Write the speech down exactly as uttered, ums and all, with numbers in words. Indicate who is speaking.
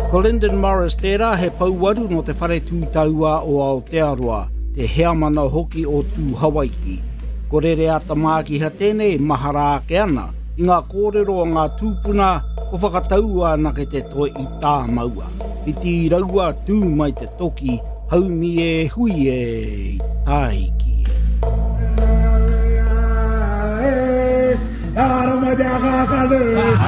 Speaker 1: Ko Lyndon Morris tērā he pauwaru no te whare tūtaua o Aotearoa, te heamana hoki o tū Hawaii. Ko rere ata mākiha tēnei mahara ake ana, i ngā kōrero o ngā tūpuna, ko whakataua ana ke te toe i tā maua. Whiti i raua tū mai te toki, haumi e hui e i tāiki. Ara me te akakale.